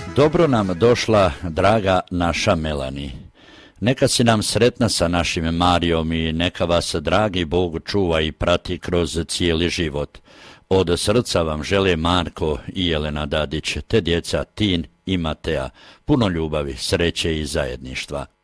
Dobro nam došla, draga naša Melani. Neka si nam sretna sa našim Marijom i neka vas dragi Bog čuva i prati kroz cijeli život. Od srca vam žele Marko i Jelena Dadić, te djeca Tin i Matea. Puno ljubavi, sreće i zajedništva.